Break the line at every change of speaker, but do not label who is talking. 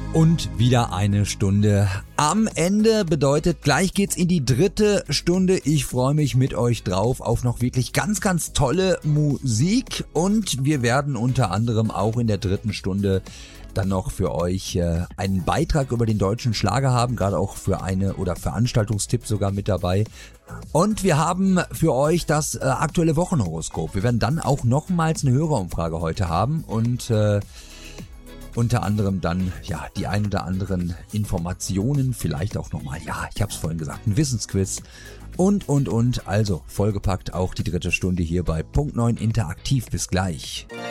Und wieder eine Stunde am Ende, bedeutet, gleich geht's in die 3. Stunde. Ich freue mich mit euch drauf auf noch wirklich ganz, ganz tolle Musik. Und wir werden unter anderem auch in der 3. Stunde dann noch für euch einen Beitrag über den deutschen Schlager haben, gerade auch für Veranstaltungstipp sogar mit dabei. Und wir haben für euch das aktuelle Wochenhoroskop. Wir werden dann auch nochmals eine Hörerumfrage heute haben und unter anderem dann, die ein oder anderen Informationen, vielleicht auch nochmal, ich hab's vorhin gesagt, ein Wissensquiz und. Also vollgepackt auch die 3. Stunde hier bei Punkt 9 Interaktiv. Bis gleich.